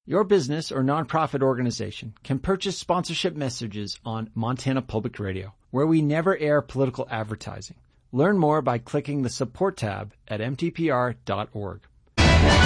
Your business or nonprofit organization can purchase sponsorship messages on Montana Public Radio, where we never air political advertising. Learn more by clicking the support tab at mtpr.org.